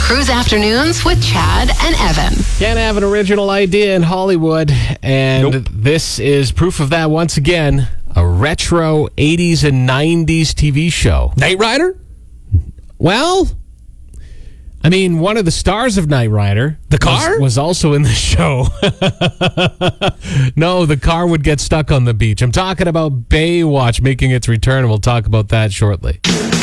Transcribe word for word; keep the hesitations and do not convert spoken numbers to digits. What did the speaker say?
Cruise Afternoons with Chad and Evan. Can't have an original idea in Hollywood, and Nope. this is proof of that once again. A retro eighties and nineties T V show. Knight Rider? Well, I mean, one of the stars of Knight Rider, The car? was, was also in the show. No, the car would get stuck on the beach. I'm talking about Baywatch making its return, and we'll talk about that shortly.